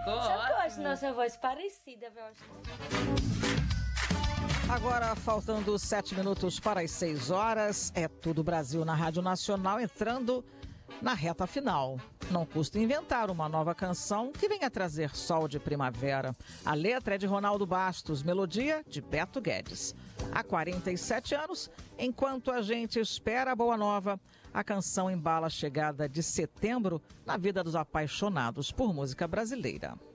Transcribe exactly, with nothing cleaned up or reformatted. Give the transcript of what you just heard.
Ficou Socorro, nossa voz parecida, viu? Agora, faltando sete minutos para as seis horas, é Tudo Brasil na Rádio Nacional entrando na reta final. Não custa inventar uma nova canção que venha trazer sol de primavera. A letra é de Ronaldo Bastos, melodia de Beto Guedes. Há quarenta e sete anos, enquanto a gente espera a boa nova, a canção embala a chegada de setembro na vida dos apaixonados por música brasileira.